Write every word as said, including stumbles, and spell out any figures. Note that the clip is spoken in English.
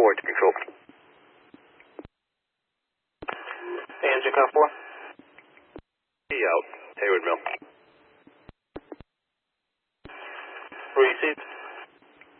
forward to control. Engine car four. E out, Hayward Mill. Received.